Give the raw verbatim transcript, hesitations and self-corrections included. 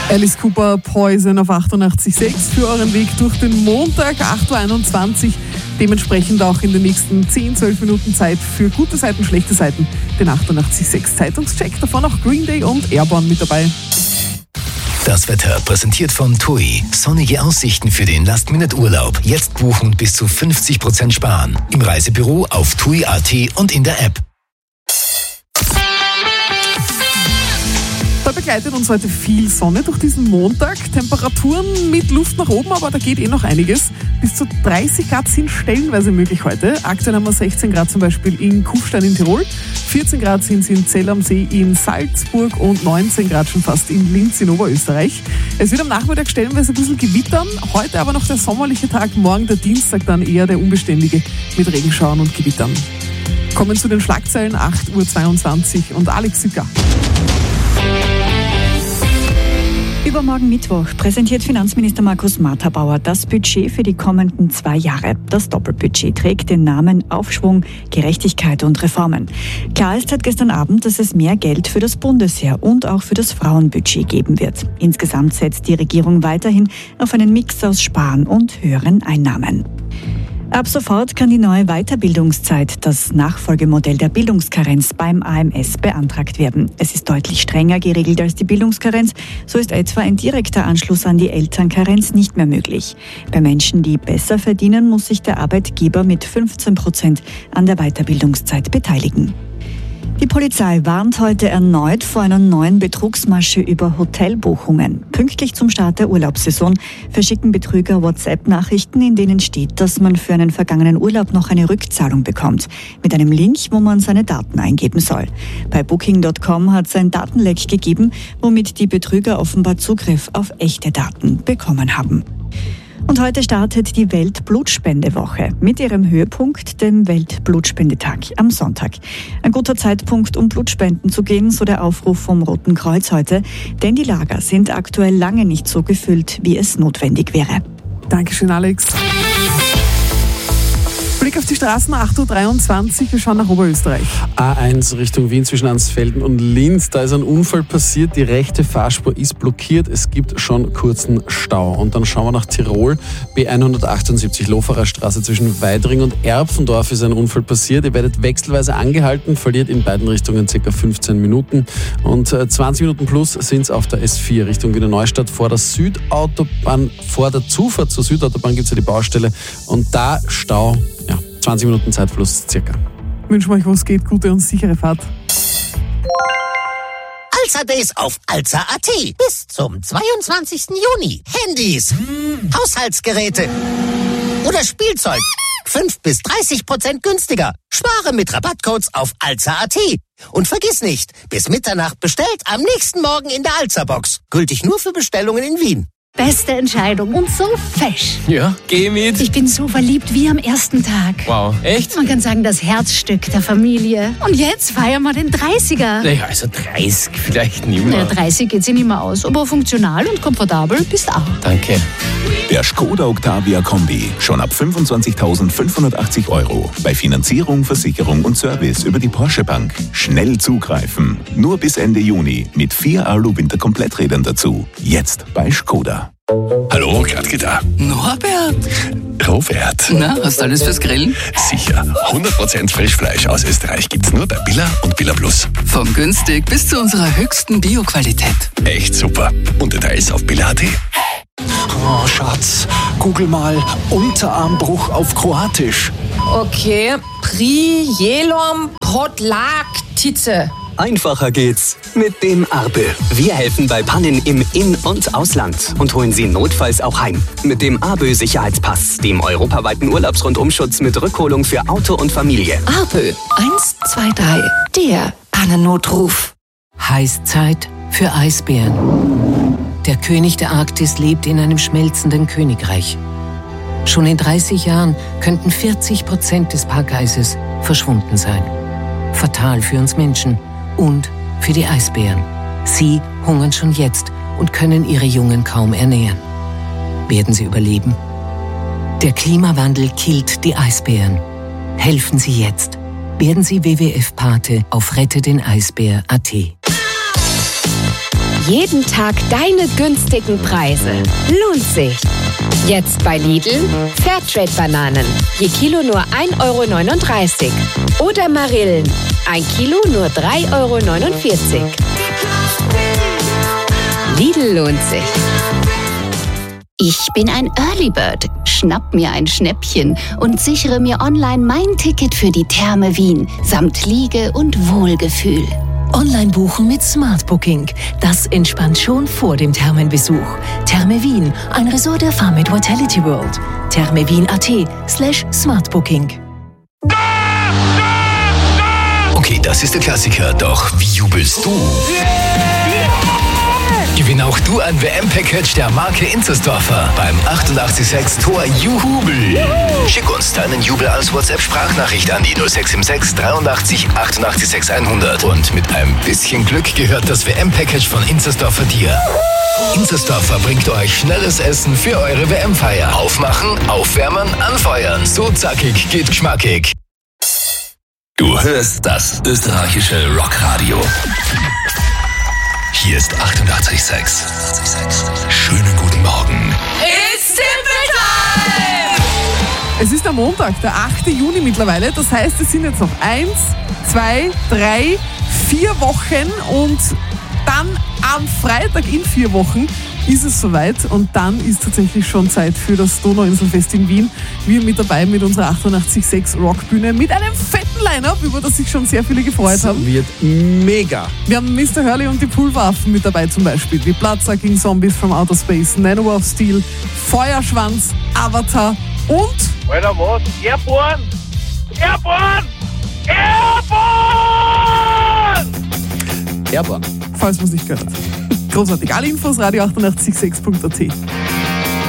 Alice Cooper, Poison auf achtundachtzig Komma sechs für euren Weg durch den Montag, acht Uhr einundzwanzig. Dementsprechend auch in den nächsten zehn, zwölf Minuten Zeit für gute Seiten, schlechte Seiten. Den achtundachtzig Komma sechs Zeitungscheck, davon auch Green Day und Airborne mit dabei. Das Wetter präsentiert von T U I. Sonnige Aussichten für den Last-Minute-Urlaub. Jetzt buchen bis zu fünfzig Prozent sparen. Im Reisebüro auf T U I Punkt A T und in der App. Da begleitet uns heute viel Sonne durch diesen Montag. Temperaturen mit Luft nach oben, aber da geht eh noch einiges. Bis zu dreißig Grad sind stellenweise möglich heute. Aktuell haben wir sechzehn Grad zum Beispiel in Kufstein in Tirol, vierzehn Grad sind es in Zell am See in Salzburg und neunzehn Grad schon fast in Linz in Oberösterreich. Es wird am Nachmittag stellenweise ein bisschen gewittern, heute aber noch der sommerliche Tag, morgen der Dienstag dann eher der unbeständige mit Regenschauern und Gewittern. Kommen zu den Schlagzeilen, acht Uhr zweiundzwanzig und Alex Sücker. Übermorgen Mittwoch präsentiert Finanzminister Markus Matterbauer das Budget für die kommenden zwei Jahre. Das Doppelbudget trägt den Namen Aufschwung, Gerechtigkeit und Reformen. Klar ist seit gestern Abend, dass es mehr Geld für das Bundesheer und auch für das Frauenbudget geben wird. Insgesamt setzt die Regierung weiterhin auf einen Mix aus Sparen und höheren Einnahmen. Ab sofort kann die neue Weiterbildungszeit, das Nachfolgemodell der Bildungskarenz beim A M S, beantragt werden. Es ist deutlich strenger geregelt als die Bildungskarenz. So ist etwa ein direkter Anschluss an die Elternkarenz nicht mehr möglich. Bei Menschen, die besser verdienen, muss sich der Arbeitgeber mit fünfzehn Prozent an der Weiterbildungszeit beteiligen. Die Polizei warnt heute erneut vor einer neuen Betrugsmasche über Hotelbuchungen. Pünktlich zum Start der Urlaubssaison verschicken Betrüger WhatsApp-Nachrichten, in denen steht, dass man für einen vergangenen Urlaub noch eine Rückzahlung bekommt. Mit einem Link, wo man seine Daten eingeben soll. Bei Booking Punkt com hat es ein Datenleck gegeben, womit die Betrüger offenbar Zugriff auf echte Daten bekommen haben. Und heute startet die Weltblutspendewoche mit ihrem Höhepunkt, dem Weltblutspendetag am Sonntag. Ein guter Zeitpunkt, um Blutspenden zu gehen, so der Aufruf vom Roten Kreuz heute, denn die Lager sind aktuell lange nicht so gefüllt, wie es notwendig wäre. Dankeschön, Alex. Blick auf die Straßen, acht Uhr dreiundzwanzig, wir schauen nach Oberösterreich. A eins Richtung Wien zwischen Ansfelden und Linz, da ist ein Unfall passiert, die rechte Fahrspur ist blockiert, es gibt schon kurzen Stau. Und dann schauen wir nach Tirol, B hundertachtundsiebzig Loferer Straße zwischen Weidring und Erpfendorf ist ein Unfall passiert. Ihr werdet wechselweise angehalten, verliert in beiden Richtungen ca. fünfzehn Minuten. Und zwanzig Minuten plus sind es auf der S vier Richtung Wiener Neustadt vor der Südautobahn, vor der Zufahrt zur Südautobahn gibt es ja die Baustelle und da Stau. Ja, zwanzig Minuten Zeitverlust circa. Wünschen wir euch, was geht, gute und sichere Fahrt. Alza Days auf Alza Punkt A T. Bis zum zweiundzwanzigsten Juni. Handys, Haushaltsgeräte oder Spielzeug. fünf bis dreißig Prozent günstiger. Spare mit Rabattcodes auf Alza Punkt A T. Und vergiss nicht, bis Mitternacht bestellt, am nächsten Morgen in der Alza-Box. Gültig nur für Bestellungen in Wien. Beste Entscheidung und so fesch. Ja, geh mit. Ich bin so verliebt wie am ersten Tag. Wow, echt? Man kann sagen, das Herzstück der Familie. Und jetzt feiern wir den dreißiger. Naja, also dreißig vielleicht nicht mehr. Ja, dreißig geht sich nicht mehr aus, aber funktional und komfortabel bist auch. Danke. Der Skoda Octavia Kombi. Schon ab fünfundzwanzigtausendfünfhundertachtzig Euro. Bei Finanzierung, Versicherung und Service über die Porsche Bank. Schnell zugreifen. Nur bis Ende Juni mit vier Alu-Winter-Kompletträdern dazu. Jetzt bei Skoda. Hallo, Gradke da. Norbert! Robert. Na, hast du alles fürs Grillen? Sicher. hundert Prozent Frischfleisch aus Österreich gibt's nur bei Billa und Billa Plus. Von günstig bis zu unserer höchsten Bio-Qualität. Echt super. Und Details auf Billa Punkt A T. Oh, Schatz, google mal Unterarmbruch auf Kroatisch. Okay, Prijelom Podlaktice. Einfacher geht's mit dem Arbe. Wir helfen bei Pannen im In- und Ausland und holen Sie notfalls auch heim. Mit dem Arbe Sicherheitspass, dem europaweiten Urlaubsrundumschutz mit Rückholung für Auto und Familie. Arbe eins zwei drei, der Pannennotruf. Heißzeit für Eisbären. Der König der Arktis lebt in einem schmelzenden Königreich. Schon in dreißig Jahren könnten vierzig Prozent des Packeises verschwunden sein. Fatal für uns Menschen und für die Eisbären. Sie hungern schon jetzt und können ihre Jungen kaum ernähren. Werden sie überleben? Der Klimawandel killt die Eisbären. Helfen Sie jetzt. Werden Sie W W F-Pate auf rette den Eisbär Punkt A T. Jeden Tag deine günstigen Preise. Lohnt sich. Jetzt bei Lidl Fairtrade-Bananen. Je Kilo nur ein Euro neununddreißig. Oder Marillen. Ein Kilo nur drei Euro neunundvierzig. Lidl lohnt sich. Ich bin ein Early Bird. Schnapp mir ein Schnäppchen und sichere mir online mein Ticket für die Therme Wien samt Liege und Wohlgefühl. Online buchen mit Smart Booking. Das entspannt schon vor dem Thermenbesuch. Therme Wien, ein Resort der Farmit Vitality World. thermewien.at slash smartbooking. Okay, das ist der Klassiker, doch wie jubelst du? Gewinn auch du ein W M-Package der Marke Inzersdorfer beim achtundachtzig sechs Tor Juhubel. Schick uns deinen Jubel als WhatsApp-Sprachnachricht an die null sechs sieben sechs dreiundachtzig achtundachtzig sechs hundert. Und mit ein bisschen Glück gehört das W M-Package von Inzersdorfer dir. Inzersdorfer bringt euch schnelles Essen für eure W M-Feier. Aufmachen, aufwärmen, anfeuern. So zackig geht geschmackig. Du hörst das österreichische Rockradio. Hier ist achtundachtzig sechs. Schönen guten Morgen. It's Simple Time! Es ist der Montag, der achte Juni mittlerweile. Das heißt, es sind jetzt noch eins, zwei, drei, vier Wochen und dann am Freitag in vier Wochen ist es soweit und dann ist tatsächlich schon Zeit für das Donauinselfest in Wien. Wir mit dabei mit unserer achtundachtzig sechs Rockbühne mit einem fetten Line-Up, über das sich schon sehr viele gefreut haben. Das wird mega. Wir haben Mister Hurley und die Pulveraffen mit dabei zum Beispiel, die Bloodsucking Zombies from Outer Space, Nanowar of Steel, Feuerschwanz, Avatar und... Alter, was? Airborne! Airborne! Airborne! Airborne. Falls man es nicht gehört hat. Großartig. Alle Infos radio achtundachtzig sechs punkt at.